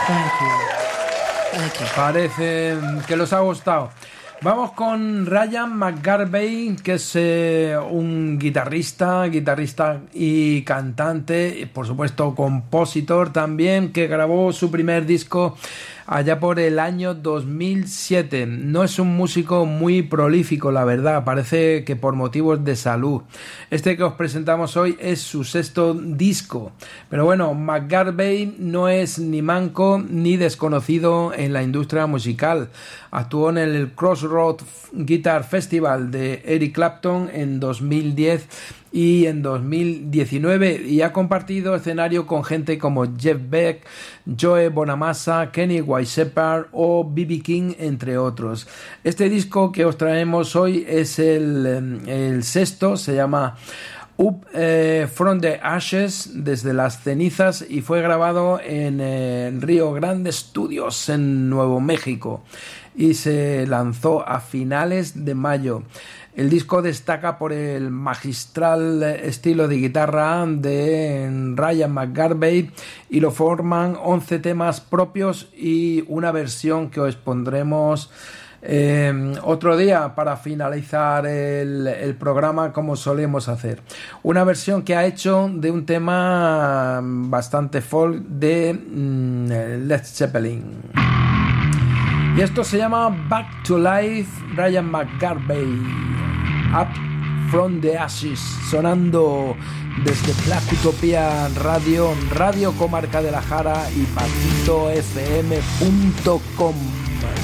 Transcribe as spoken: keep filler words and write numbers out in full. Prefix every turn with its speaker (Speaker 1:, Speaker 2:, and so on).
Speaker 1: Thank you. Thank you.
Speaker 2: Parece que los ha gustado. Vamos con Ryan McGarvey, que es eh, un guitarrista, guitarrista y cantante, y por supuesto compositor también, que grabó su primer disco allá por el año dos mil siete. No es un músico muy prolífico, la verdad, parece que por motivos de salud. Este que os presentamos hoy es su sexto disco, pero bueno, McGarvey no es ni manco ni desconocido en la industria musical. Actuó en el Crossroads Guitar Festival de Eric Clapton en dos mil diez y en dos mil diecinueve, y ha compartido escenario con gente como Jeff Beck, Joe Bonamassa, Kenny White Shepherd o B B King, entre otros. Este disco que os traemos hoy es el, el sexto, se llama Up eh, From the Ashes, desde las cenizas, y fue grabado en eh, Rio Grande Studios en Nuevo México y se lanzó a finales de mayo. El disco destaca por el magistral estilo de guitarra de Ryan McGarvey y lo forman once temas propios y una versión que os pondremos eh, otro día para finalizar el, el programa, como solemos hacer. Una versión que ha hecho de un tema bastante folk de mm, Led Zeppelin. Y esto se llama Back to Life, Ryan McGarvey, Up From the Ashes, sonando desde Black Utopia Radio, Radio Comarca de la Jara y patito f m punto com.